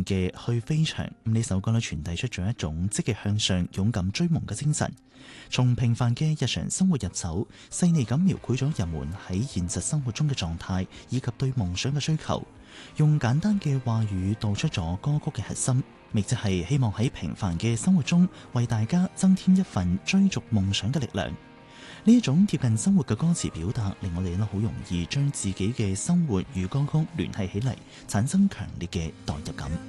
嘅去飛翔，呢首歌咧傳遞出咗一種積極向上、勇敢追夢嘅精神。從平凡嘅日常生活入手，細膩咁描繪咗人們喺現實生活中嘅狀態以及對夢想嘅追求。用簡單嘅話語道出咗歌曲嘅核心，亦即係希望喺平凡嘅生活中為大家增添一份追逐夢想嘅力量。呢一種貼近生活嘅歌詞表達，令我哋好容易將自己嘅生活與歌曲聯繫起嚟，產生強烈嘅代入感。